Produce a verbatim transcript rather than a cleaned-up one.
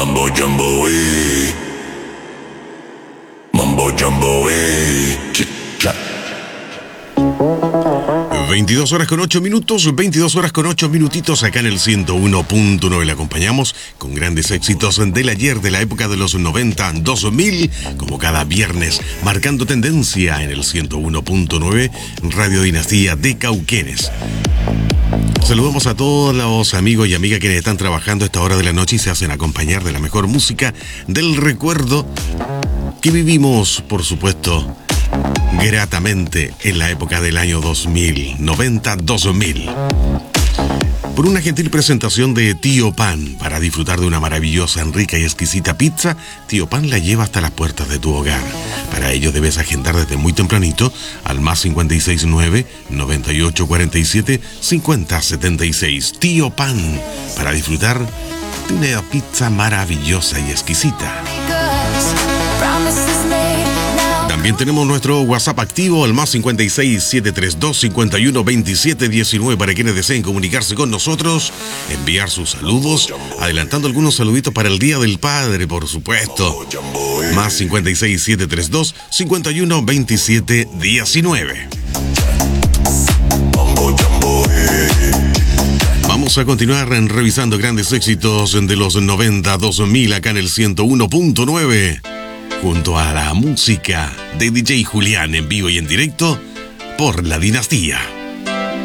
Mambo Jumbo, eh. Mambo Jumbo, eh. Chit, chat. veintidós horas con ocho minutos, veintidós horas con ocho minutitos acá en el ciento uno punto nueve. Le acompañamos con grandes éxitos del ayer, de la época de los noventa, dos mil, como cada viernes, marcando tendencia en el ciento uno punto nueve, Radio Dinastía de Cauquenes. Saludamos a todos los amigos y amigas que están trabajando a esta hora de la noche y se hacen acompañar de la mejor música del recuerdo que vivimos, por supuesto, gratamente en la época del año dos mil, noventa, dos mil. Por una gentil presentación de Tío Pan, para disfrutar de una maravillosa, rica y exquisita pizza, Tío Pan la lleva hasta las puertas de tu hogar. Para ello debes agendar desde muy tempranito al más cinco seis nueve, noventa y ocho cuarenta y siete, cincuenta setenta y seis. Tío Pan, para disfrutar de una pizza maravillosa y exquisita. También tenemos nuestro WhatsApp activo, al más cinco seis siete tres dos, cinco uno dos siete uno nueve, para quienes deseen comunicarse con nosotros, enviar sus saludos, adelantando algunos saluditos para el Día del Padre, por supuesto. Más cinco seis siete tres dos, cinco uno dos siete uno nueve. Vamos a continuar revisando grandes éxitos de los noventa, dos mil acá en el ciento uno punto nueve. Junto a la música de D J Julián, en vivo y en directo por La Dinastía.